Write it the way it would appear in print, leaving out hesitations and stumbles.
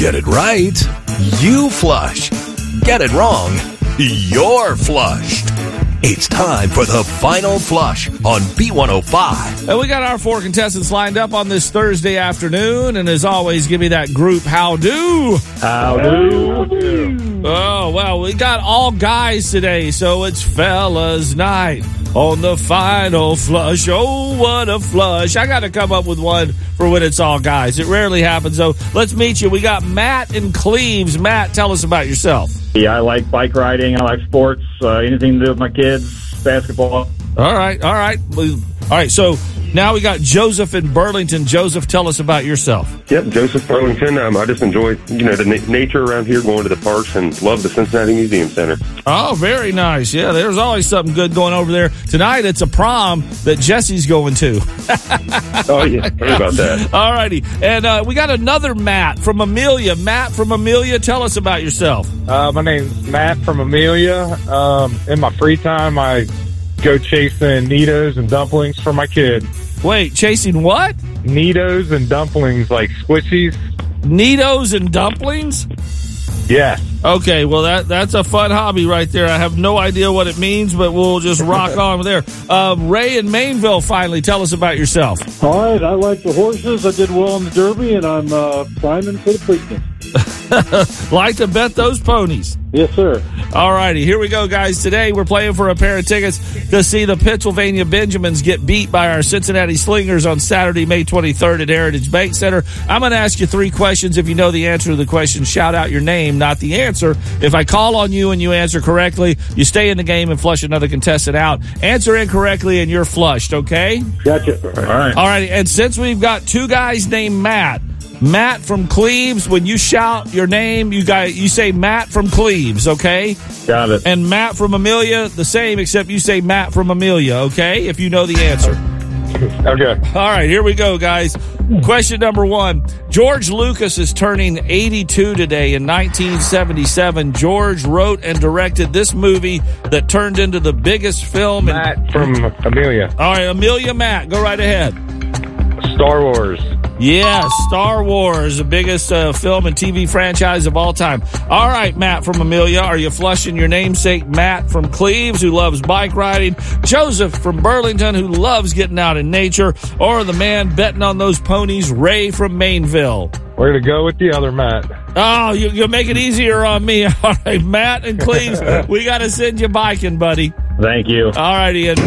Get it right, you flush. Get it wrong, you're flushed. It's time for the final flush on B105. And we got our 4 contestants lined up on this Thursday afternoon. And as always, give me that group how-do. How-do. Oh, well, we got all guys today, so it's fellas night on the final flush. Oh, what a flush. I got to come up with one for when it's all guys. It rarely happens, so let's meet you. We got Matt in Cleves. Matt, tell us about yourself. Yeah, I like bike riding. I like sports, anything to do with my kids, basketball. All right. So now we got Joseph in Burlington. Joseph, tell us about yourself. Yep, Joseph Burlington. I just enjoy, the nature around here, going to the parks, and love the Cincinnati Museum Center. Oh, very nice. Yeah, there's always something good going over there. Tonight it's a prom that Jesse's going to. Oh, yeah. Heard about that. All righty. And we got another Matt from Amelia. Matt from Amelia, tell us about yourself. My name's Matt from Amelia. In my free time, I go chasing Neatos and dumplings for my kid. Wait, chasing what? Neatos and dumplings, like squishies. Neatos and dumplings? Yeah. Okay, well, that's a fun hobby right there. I have no idea what it means, but we'll just rock on there. Ray in Mainville, finally, tell us about yourself. All right, I like the horses. I did well in the Derby, and I'm priming for the Preakness. Like to bet those ponies. Yes, sir. All righty, here we go, guys. Today we're playing for a pair of tickets to see the Pennsylvania Benjamins get beat by our Cincinnati Slingers on Saturday, May 23rd at Heritage Bank Center. I'm going to ask you 3 questions. If you know the answer to the question, shout out your name, not the answer. If I call on you and you answer correctly, you stay in the game and flush another contestant out. Answer incorrectly and you're flushed, okay? Gotcha. All right, and since we've got 2 guys named Matt from Cleves, when you shout your name, you say Matt from Cleves, okay? Got it. And Matt from Amelia, the same, except you say Matt from Amelia, okay? If you know the answer. Okay. All right, here we go, guys. Question number 1. George Lucas is turning 82 today. In 1977, George wrote and directed this movie that turned into the biggest film. Matt from Amelia. All right, Amelia, Matt, go right ahead. Star Wars. Yeah, Star Wars, the biggest film and TV franchise of all time. All right, Matt from Amelia, are you flushing your namesake Matt from Cleves, who loves bike riding, Joseph from Burlington, who loves getting out in nature, or the man betting on those ponies, Ray from Mainville? We're going to go with the other Matt. Oh, you'll make it easier on me. All right, Matt and Cleves, we got to send you biking, buddy. Thank you. All righty, and